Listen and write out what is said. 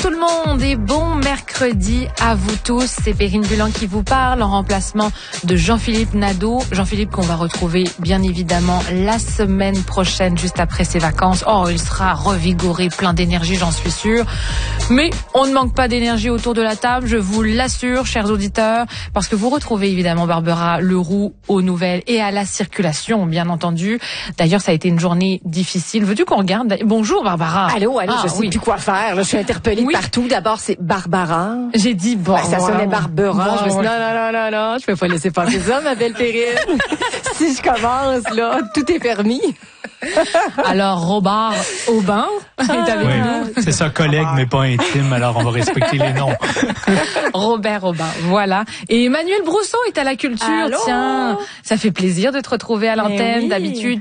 tout le monde et bon mercredi à vous tous. C'est Perrine Bulan qui vous parle en remplacement de Jean-Philippe Nadeau. Jean-Philippe qu'on va retrouver bien évidemment la semaine prochaine juste après ses vacances. Oh, il sera revigoré, plein d'énergie, j'en suis sûre. Mais on ne manque pas d'énergie autour de la table, je vous l'assure, chers auditeurs, parce que vous retrouvez évidemment Barbara Leroux aux nouvelles et à la circulation, bien entendu. D'ailleurs, ça a été une journée difficile. Veux-tu qu'on regarde? Bonjour Barbara. Allô, je sais plus quoi faire. Là, je suis interpellée partout. D'abord, c'est Barbara. J'ai dit bon. Ça sonnait Barbara. Je me suis dit, non, je peux pas laisser passer ça, ma belle Perrine. Si je commence, là, tout est permis. Alors, Robert Aubin est avec nous. C'est ça, collègue, mais pas intime, alors on va respecter les noms. Robert Aubin, voilà. Et Emmanuel Brousseau est à la culture. Allô? Tiens, ça fait plaisir de te retrouver à l'antenne. Oui. D'habitude,